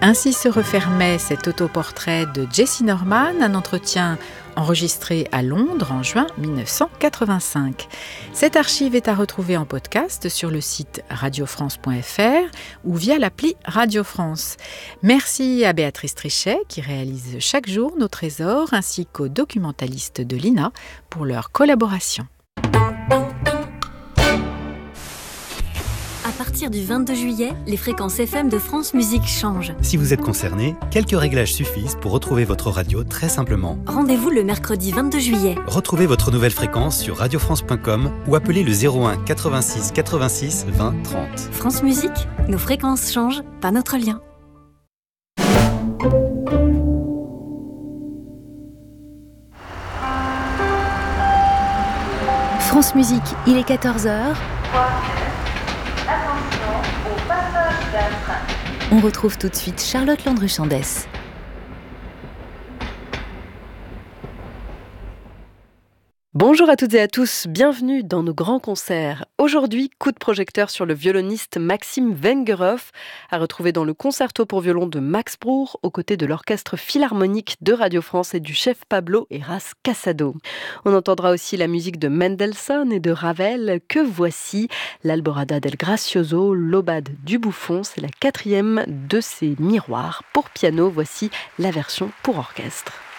Ainsi se refermait cet autoportrait de Jessye Norman, un entretien enregistré à Londres en juin 1985. Cette archive est à retrouver en podcast sur le site radiofrance.fr ou via l'appli Radio France. Merci à Béatrice Trichet qui réalise chaque jour nos trésors ainsi qu'aux documentalistes de l'INA pour leur collaboration. À partir du 22 juillet, les fréquences FM de France Musique changent. Si vous êtes concerné, quelques réglages suffisent pour retrouver votre radio très simplement. Rendez-vous le mercredi 22 juillet. Retrouvez votre nouvelle fréquence sur radiofrance.com ou appelez le 01 86 86 20 30. France Musique, nos fréquences changent, pas notre lien. France Musique, il est 14h. On retrouve tout de suite Charlotte Landru-Chandès. Bonjour à toutes et à tous, bienvenue dans nos grands concerts. Aujourd'hui, coup de projecteur sur le violoniste Maxime Vengerhoff, à retrouver dans le concerto pour violon de Max Bruch, aux côtés de l'orchestre philharmonique de Radio France et du chef Pablo Heras Casado. On entendra aussi la musique de Mendelssohn et de Ravel, que voici l'Alborada del Gracioso, l'Aubade du Bouffon, c'est la 4e de ces miroirs pour piano, voici la version pour orchestre.